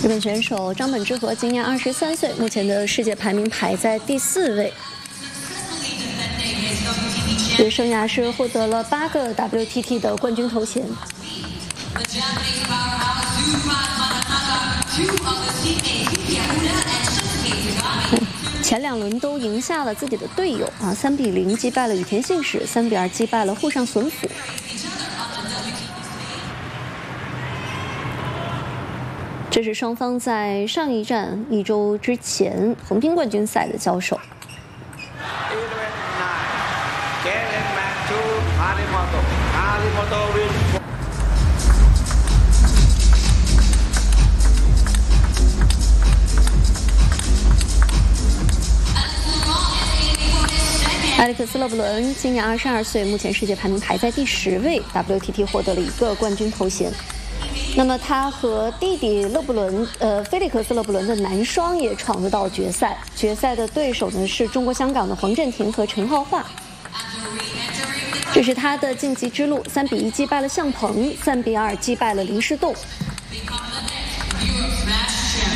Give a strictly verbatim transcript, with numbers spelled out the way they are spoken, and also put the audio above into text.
日本选手张本智和今年二十三岁，目前的世界排名排在第四位。其生涯是获得了八个 W T T 的冠军头衔。前两轮都赢下了自己的队友啊，三比零击败了羽田信史，三比二击败了户上隼辅。这是双方在上一站一周之前横滨冠军赛的交手。埃里克斯·勒布伦今年二十二岁，目前世界排名排在第十位 ，W T T 获得了一个冠军头衔。那么他和弟弟勒布伦，呃，菲利克斯·勒布伦的男双也闯入到决赛。决赛的对手呢是中国香港的黄镇廷和陈浩桦。这是他的晋级之路：三比一击败了向鹏，三比二击败了林诗栋。